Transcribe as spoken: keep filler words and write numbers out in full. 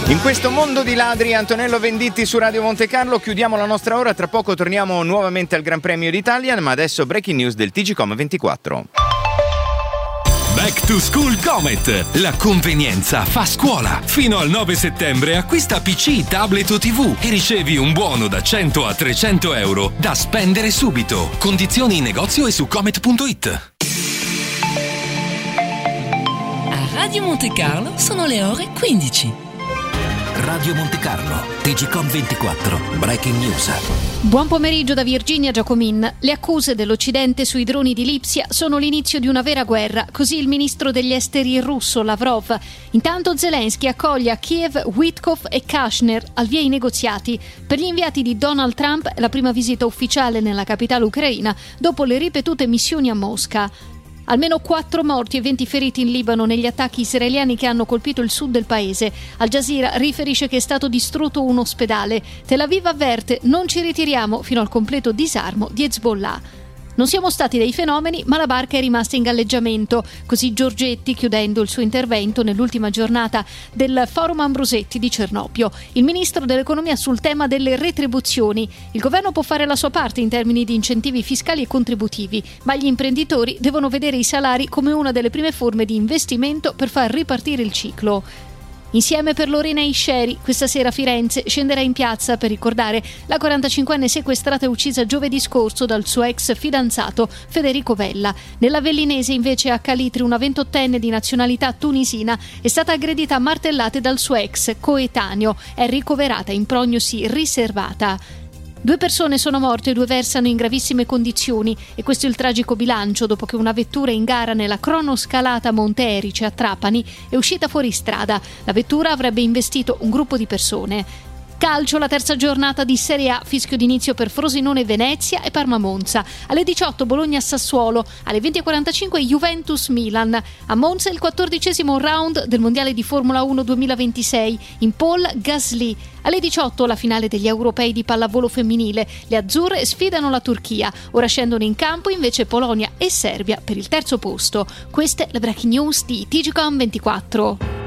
In questo mondo di ladri, Antonello Venditti su Radio Monte Carlo. Chiudiamo la nostra ora, tra poco torniamo nuovamente al Gran Premio d'Italia, ma adesso breaking news del T G Com ventiquattro. Back to School Comet, la convenienza fa scuola. Fino al nove settembre acquista P C, tablet o tivù e ricevi un buono da cento a trecento euro da spendere subito. Condizioni in negozio e su comet punto it. A Radio Monte Carlo sono le ore quindici. Radio Monte Carlo, T G Com ventiquattro, Breaking News. Buon pomeriggio da Virginia Giacomin. Le accuse dell'Occidente sui droni di Lipsia sono l'inizio di una vera guerra, così il ministro degli esteri russo Lavrov. Intanto Zelensky accoglie a Kiev Witkoff e Kushner, al via i negoziati. Per gli inviati di Donald Trump è la prima visita ufficiale nella capitale ucraina dopo le ripetute missioni a Mosca. Almeno quattro morti e venti feriti in Libano negli attacchi israeliani che hanno colpito il sud del paese. Al Jazeera riferisce che è stato distrutto un ospedale. Tel Aviv avverte: non ci ritiriamo fino al completo disarmo di Hezbollah. Non siamo stati dei fenomeni, ma la barca è rimasta in galleggiamento. Così Giorgetti, chiudendo il suo intervento nell'ultima giornata del Forum Ambrosetti di Cernobbio. Il ministro dell'economia sul tema delle retribuzioni. Il governo può fare la sua parte in termini di incentivi fiscali e contributivi, ma gli imprenditori devono vedere i salari come una delle prime forme di investimento per far ripartire il ciclo. Insieme per Lorena Isceri, questa sera Firenze scenderà in piazza per ricordare la quarantacinquenne sequestrata e uccisa giovedì scorso dal suo ex fidanzato Federico Vella. Nell'Avellinese invece a Calitri una ventottenne di nazionalità tunisina è stata aggredita a martellate dal suo ex coetaneo, è ricoverata in prognosi riservata. Due persone sono morte e due versano in gravissime condizioni e questo è il tragico bilancio dopo che una vettura in gara nella cronoscalata Monte Erice a Trapani è uscita fuori strada. La vettura avrebbe investito un gruppo di persone. Calcio, la terza giornata di Serie A, fischio d'inizio per Frosinone Venezia e Parma Monza. Alle diciotto Bologna Sassuolo, alle venti e quarantacinque Juventus Milan. A Monza il quattordicesimo round del Mondiale di Formula uno duemilaventisei, in pole Gasly. Alle diciotto la finale degli europei di pallavolo femminile. Le azzurre sfidano la Turchia. Ora scendono in campo invece Polonia e Serbia per il terzo posto. Queste le breaking news di T G Com ventiquattro.